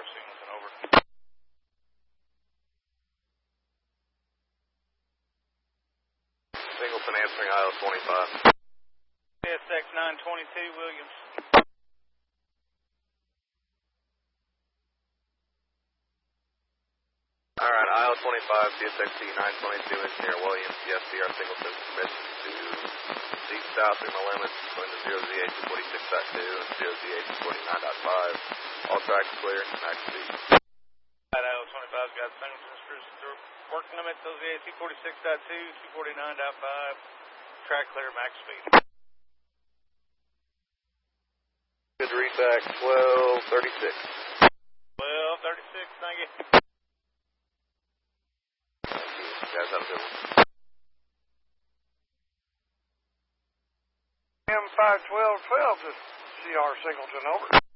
CR Singleton, over. Singleton answering IL 25. CSX 922, Williams. Alright, IL 25, CSXT 922, Engineer Williams, yes, CR Singleton, permission to seek south through my limits, going to 0ZH 46.2 and 0ZH 49.5. All tracks clear, max speed. IL 25's got Singleton's cruising through working limits, OZH 46.2, 249.5. Track clear, max speed. Good resac, 1236. 1236, thank you. Guys, have a good one. M51212 to CR Singleton, over.